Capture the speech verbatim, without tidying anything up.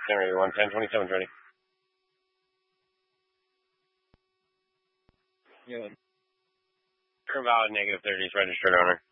Henry, one ten, twenty-seven's ready. Yeah. Valid negative thirties, registered owner.